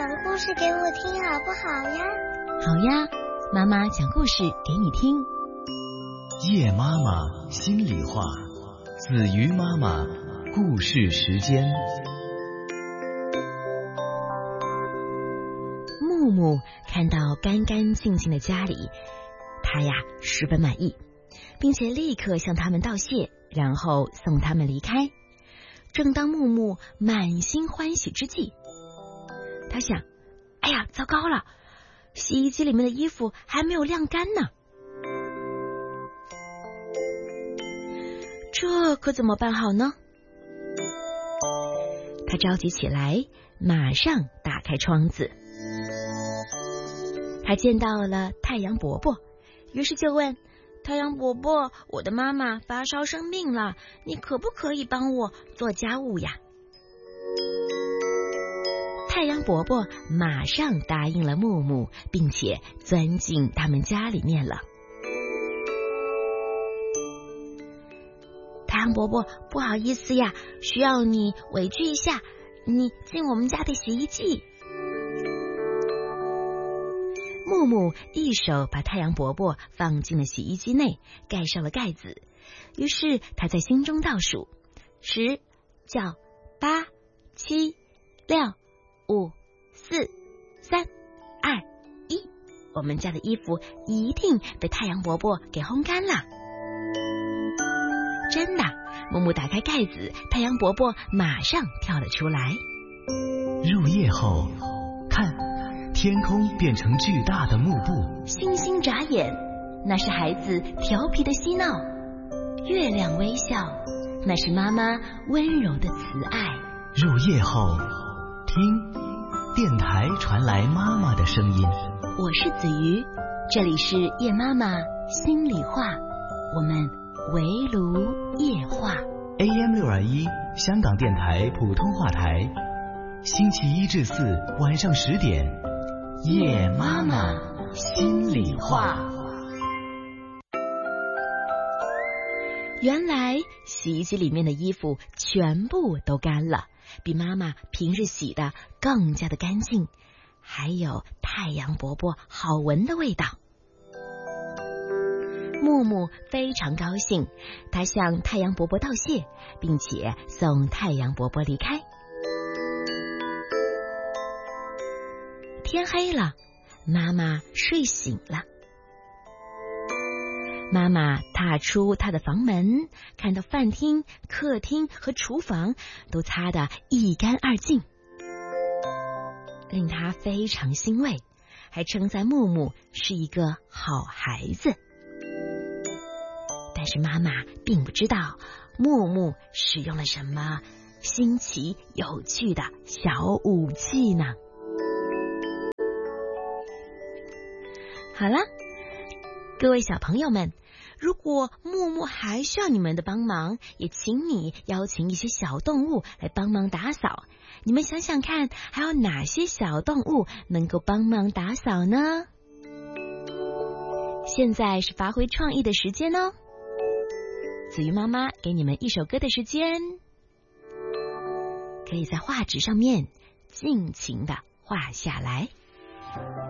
讲故事给我听好不好呀？ 好呀，妈妈讲故事给你听。 叶妈妈心里话，子瑜妈妈故事时间。 木木看到干干净净的家里，他呀十分满意，并且立刻向他们道谢，然后送他们离开。正当木木满心欢喜之际，他想，哎呀，糟糕了，洗衣机里面的衣服还没有晾干呢，这可怎么办好呢？他着急起来，马上打开窗子。他见到了太阳伯伯，于是就问，太阳伯伯，我的妈妈发烧生病了，你可不可以帮我做家务呀？太阳伯伯马上答应了木木，并且钻进他们家里面了。太阳伯伯，不好意思呀，需要你委屈一下，你进我们家的洗衣机。木木一手把太阳伯伯放进了洗衣机内，盖上了盖子。于是他在心中倒数：10、9、8、7、6、5、4、3、2、1。我们家的衣服一定被太阳伯伯给烘干了。真的，木木打开盖子，太阳伯伯马上跳了出来。 入夜后，看，天空变成巨大的幕布， 星星眨眼，那是孩子调皮的嬉闹；月亮微笑，那是妈妈温柔的慈爱。 入夜后，听，电台传来妈妈的声音。 我是子瑜，这里是叶妈妈心里话，我们围炉夜话。 AM621 香港电台普通话台，星期1至4晚上10点，叶妈妈心里话。 原来洗衣机里面的衣服全部都干了，比妈妈平日洗的更加的干净，还有太阳伯伯好闻的味道。木木非常高兴，他向太阳伯伯道谢，并且送太阳伯伯离开。天黑了，妈妈睡醒了。妈妈踏出她的房门，看到饭厅、客厅和厨房都擦得一干二净，令她非常欣慰，还称赞木木是一个好孩子。但是妈妈并不知道木木使用了什么新奇有趣的小武器呢。好了，各位小朋友们，如果木木还需要你们的帮忙，也请你邀请一些小动物来帮忙打扫。你们想想看，还有哪些小动物能够帮忙打扫呢？现在是发挥创意的时间哦。子瑜妈妈给你们一首歌的时间，可以在画纸上面尽情地画下来。